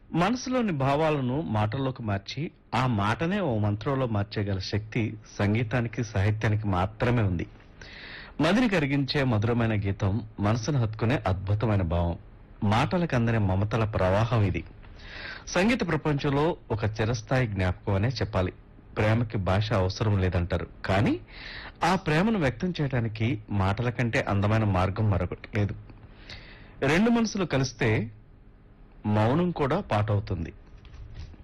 మనసులోని భావాలను మాటల్లోకి మార్చి ఆ మాటనే ఓ మంత్రంలో మార్చేగల శక్తి సంగీతానికి సాహిత్యానికి మాత్రమే ఉంది. మదిని కరిగించే మధురమైన గీతం, మనసును హత్తుకునే అద్భుతమైన భావం, మాటలకు అందని మమతల ప్రవాహం ఇది. సంగీత ప్రపంచంలో ఒక చిరస్థాయి జ్ఞాపకం అనే చెప్పాలి. ప్రేమకి భాష అవసరం లేదంటారు, కానీ ఆ ప్రేమను వ్యక్తం చేయడానికి మాటల కంటే అందమైన మార్గం మరొకటి లేదు. రెండు మనసులు కలిస్తే మౌనం కూడా పాటవుతుంది.